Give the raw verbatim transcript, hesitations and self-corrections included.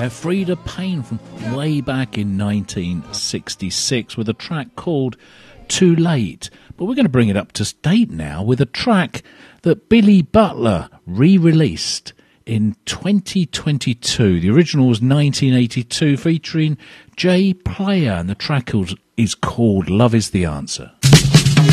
by Frida Payne from way back in nineteen sixty-six with a track called Too Late. But we're going to bring it up to date now with a track that Billy Butler re-released in twenty twenty-two. The original was nineteen eighty-two, featuring Jay Player, and the track is called Love Is the Answer.